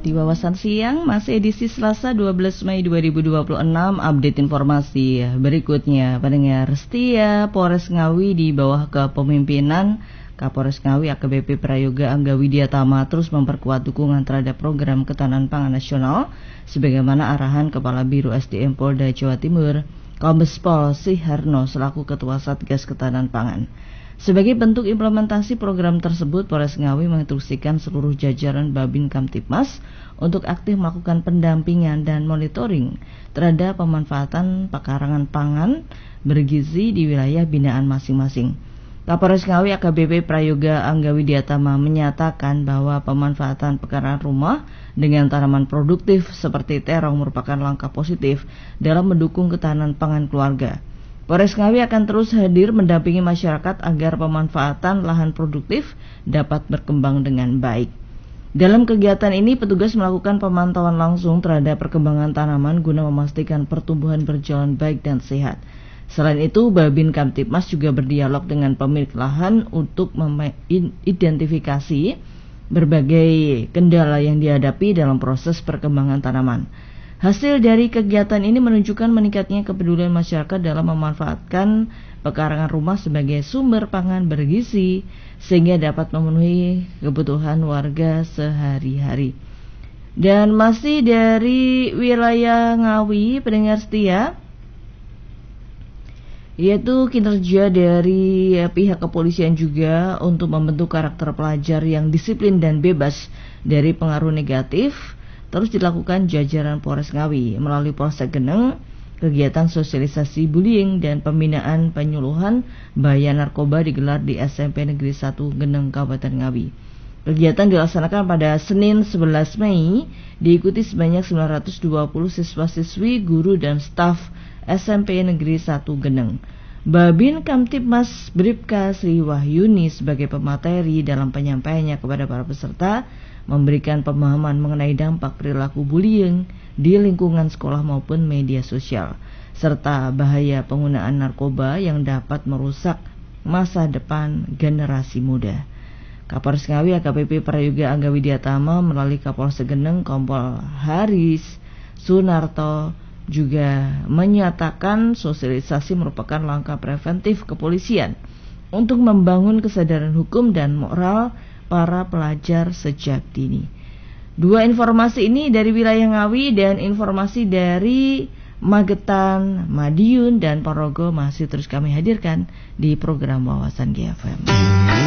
di Wawasan Siang, masih edisi Selasa 12 Mei 2026, update informasi berikutnya. Pendengar setia, Polres Ngawi di bawah kepemimpinan Kapolres Ngawi AKBP Prayoga Angga Widiatama terus memperkuat dukungan terhadap program ketahanan pangan nasional sebagaimana arahan Kepala Biro SDM Polda Jawa Timur, Kombes Pol Siharno selaku Ketua Satgas Ketahanan Pangan. Sebagai bentuk implementasi program tersebut, Polres Ngawi menginstruksikan seluruh jajaran Babin Kamtibmas untuk aktif melakukan pendampingan dan monitoring terhadap pemanfaatan pekarangan pangan bergizi di wilayah binaan masing-masing. Kapolres Ngawi AKBP Prayoga Angga Widiatama menyatakan bahwa pemanfaatan pekarangan rumah dengan tanaman produktif seperti terong merupakan langkah positif dalam mendukung ketahanan pangan keluarga. Polres Ngawi akan terus hadir mendampingi masyarakat agar pemanfaatan lahan produktif dapat berkembang dengan baik. Dalam kegiatan ini, petugas melakukan pemantauan langsung terhadap perkembangan tanaman guna memastikan pertumbuhan berjalan baik dan sehat. Selain itu, Babin Kamtibmas juga berdialog dengan pemilik lahan untuk mengidentifikasi berbagai kendala yang dihadapi dalam proses perkembangan tanaman. Hasil dari kegiatan ini menunjukkan meningkatnya kepedulian masyarakat dalam memanfaatkan pekarangan rumah sebagai sumber pangan bergizi sehingga dapat memenuhi kebutuhan warga sehari-hari. Dan masih dari wilayah Ngawi, pendengar setia, yaitu kinerja dari pihak kepolisian juga untuk membentuk karakter pelajar yang disiplin dan bebas dari pengaruh negatif terus dilakukan jajaran Polres Ngawi melalui Polsek Geneng. Kegiatan sosialisasi bullying dan pembinaan penyuluhan bahaya narkoba digelar di SMP Negeri 1 Geneng Kabupaten Ngawi. Kegiatan dilaksanakan pada Senin 11 Mei diikuti sebanyak 920 siswa-siswi, guru dan staf SMP Negeri 1 Geneng. Babin Kamtibmas Bribka Sri Wahyuni sebagai pemateri dalam penyampaiannya kepada para peserta memberikan pemahaman mengenai dampak perilaku bullying di lingkungan sekolah maupun media sosial, serta bahaya penggunaan narkoba yang dapat merusak masa depan generasi muda. Kapolres Ngawi AKBP Prayoga Angga Widiatama melalui Kapolsek Geneng Kompol Haris Sunarto juga menyatakan sosialisasi merupakan langkah preventif kepolisian untuk membangun kesadaran hukum dan moral para pelajar sejak dini. Dua informasi ini dari wilayah Ngawi dan informasi dari Magetan, Madiun, dan Ponorogo masih terus kami hadirkan di program Wawasan GFM.